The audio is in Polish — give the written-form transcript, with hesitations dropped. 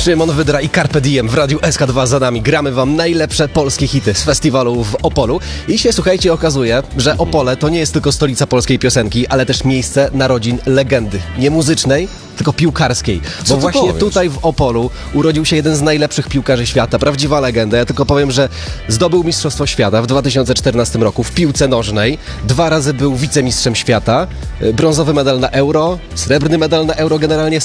Szymon Wydra i Carpe Diem w Radiu SK2 za nami. Gramy wam najlepsze polskie hity z festiwalu w Opolu. I się, słuchajcie, okazuje, że Opole to nie jest tylko stolica polskiej piosenki, ale też miejsce narodzin legendy. Nie muzycznej, tylko piłkarskiej. Bo właśnie powiesz? tutaj w Opolu urodził się jeden z najlepszych piłkarzy świata. Prawdziwa legenda. Ja tylko powiem, że zdobył Mistrzostwo Świata w 2014 roku w piłce nożnej. 2 razy był wicemistrzem świata. Brązowy medal na Euro, srebrny medal na Euro, generalnie